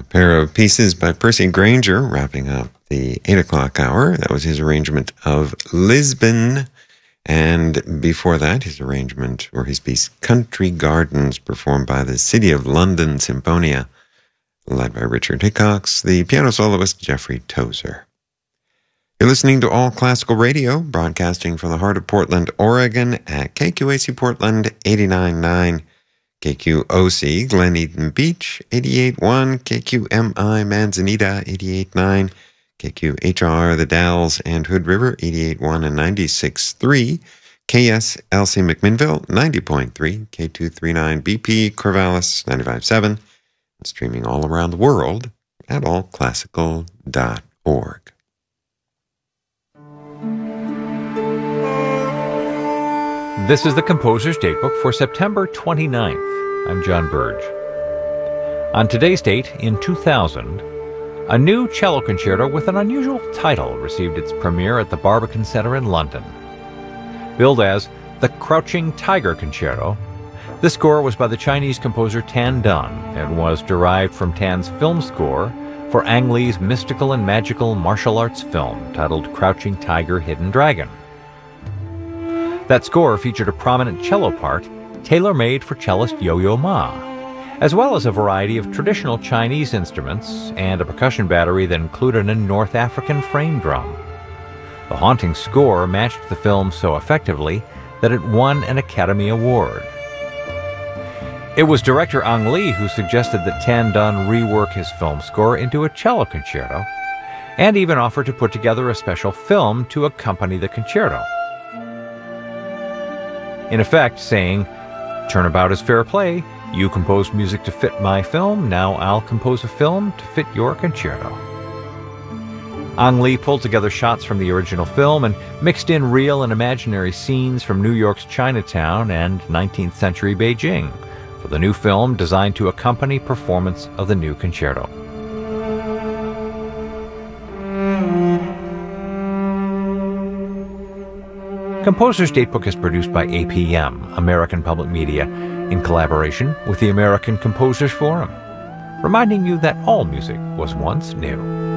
pair of pieces by Percy Grainger, wrapping up the 8 o'clock hour. That was his arrangement of Lisbon. And before that, his arrangement, or his piece, Country Gardens, performed by the City of London Symphonia, led by Richard Hickox, the piano soloist Jeffrey Tozer. You're listening to All Classical Radio, broadcasting from the heart of Portland, Oregon, at KQAC Portland 89.9, KQOC Glen Eden Beach 88.1, KQMI Manzanita 88.9, KQHR The Dalles and Hood River 88.1 and 96.3, KSLC McMinnville 90.3, K239 BP Corvallis 95.7, and streaming all around the world at allclassical.org. This is the Composer's Datebook for September 29th. I'm John Burge. On today's date, in 2000, a new cello concerto with an unusual title received its premiere at the Barbican Centre in London. Billed as the Crouching Tiger Concerto, this score was by the Chinese composer Tan Dun and was derived from Tan's film score for Ang Lee's mystical and magical martial arts film titled Crouching Tiger, Hidden Dragon. That score featured a prominent cello part tailor-made for cellist Yo-Yo Ma, as well as a variety of traditional Chinese instruments and a percussion battery that included a North African frame drum. The haunting score matched the film so effectively that it won an Academy Award. It was director Ang Lee who suggested that Tan Dun rework his film score into a cello concerto, and even offered to put together a special film to accompany the concerto. In effect, saying, "Turnabout is fair play. You composed music to fit my film, now I'll compose a film to fit your concerto." Ang Lee pulled together shots from the original film and mixed in real and imaginary scenes from New York's Chinatown and 19th century Beijing for the new film designed to accompany performance of the new concerto. Composer's Datebook is produced by APM, American Public Media, in collaboration with the American Composers Forum, reminding you that all music was once new.